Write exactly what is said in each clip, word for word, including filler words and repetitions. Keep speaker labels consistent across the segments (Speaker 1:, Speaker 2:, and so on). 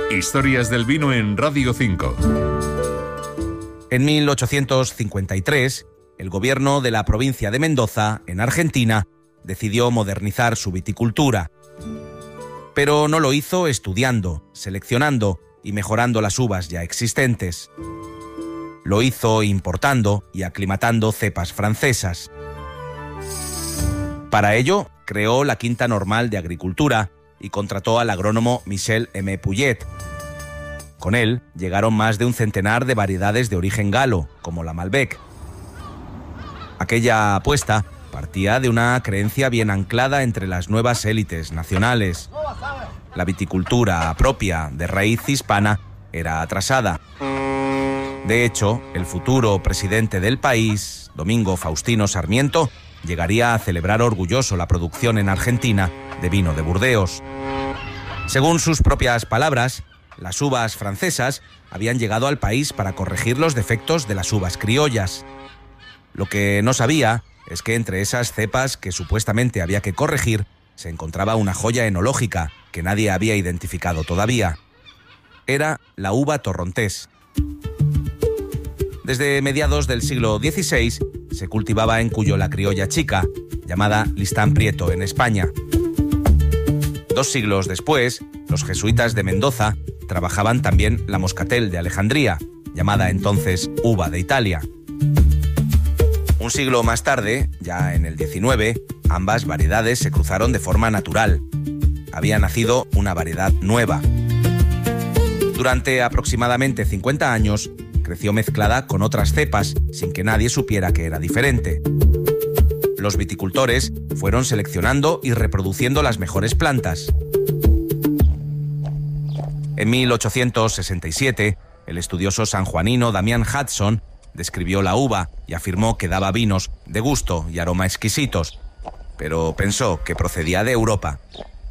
Speaker 1: Historias del vino en Radio cinco.
Speaker 2: En mil ochocientos cincuenta y tres, el gobierno de la provincia de Mendoza, en Argentina, decidió modernizar su viticultura. Pero no lo hizo estudiando, seleccionando y mejorando las uvas ya existentes. Lo hizo importando y aclimatando cepas francesas. Para ello, creó la Quinta Normal de Agricultura y contrató al agrónomo Michel M. Puget. Con él llegaron más de un centenar de variedades de origen galo, como la Malbec. Aquella apuesta partía de una creencia bien anclada entre las nuevas élites nacionales. La viticultura propia de raíz hispana era atrasada. De hecho, el futuro presidente del país, Domingo Faustino Sarmiento, llegaría a celebrar orgulloso la producción en Argentina de vino de Burdeos. Según sus propias palabras, las uvas francesas habían llegado al país para corregir los defectos de las uvas criollas. Lo que no sabía es que entre esas cepas que supuestamente había que corregir se encontraba una joya enológica que nadie había identificado todavía. Era la uva torrontés. Desde mediados del siglo dieciséis se cultivaba en Cuyo la criolla chica, llamada Listán Prieto en España. Dos siglos después, los jesuitas de Mendoza trabajaban también la Moscatel de Alejandría, llamada entonces uva de Italia. Un siglo más tarde, ya en el diecinueve, ambas variedades se cruzaron de forma natural. Había nacido una variedad nueva. Durante aproximadamente cincuenta años, creció mezclada con otras cepas sin que nadie supiera que era diferente. Los viticultores fueron seleccionando y reproduciendo las mejores plantas. En mil ochocientos sesenta y siete, el estudioso sanjuanino Damián Hudson describió la uva y afirmó que daba vinos de gusto y aroma exquisitos, pero pensó que procedía de Europa.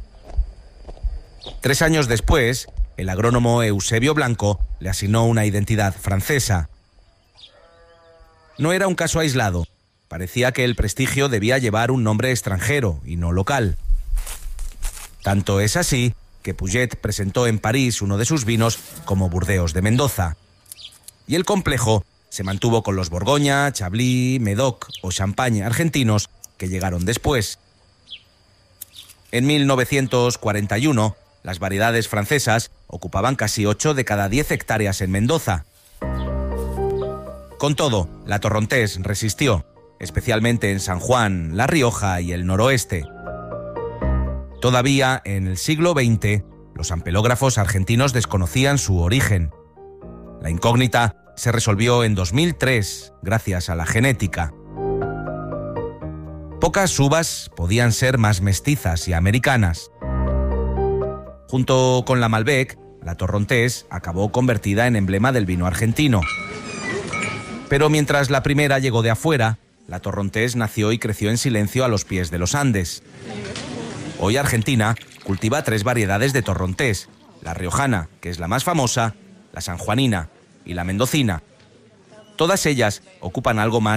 Speaker 2: Tres años después, el agrónomo Eusebio Blanco le asignó una identidad francesa. No era un caso aislado. Parecía que el prestigio debía llevar un nombre extranjero y no local. Tanto es así que Puget presentó en París uno de sus vinos como Burdeos de Mendoza. Y el complejo se mantuvo con los Borgoña, Chablis, Medoc o Champagne argentinos que llegaron después. En mil novecientos cuarenta y uno, las variedades francesas ocupaban casi ocho de cada diez hectáreas en Mendoza. Con todo, la torrontés resistió, especialmente en San Juan, La Rioja y el noroeste. Todavía en el siglo veinte, los ampelógrafos argentinos desconocían su origen. La incógnita se resolvió en dos mil tres, gracias a la genética. Pocas uvas podían ser más mestizas y americanas. Junto con la Malbec, la torrontés acabó convertida en emblema del vino argentino. Pero mientras la primera llegó de afuera, la torrontés nació y creció en silencio a los pies de los Andes. Hoy Argentina cultiva tres variedades de torrontés: la riojana, que es la más famosa, la sanjuanina y la mendocina. Todas ellas ocupan algo más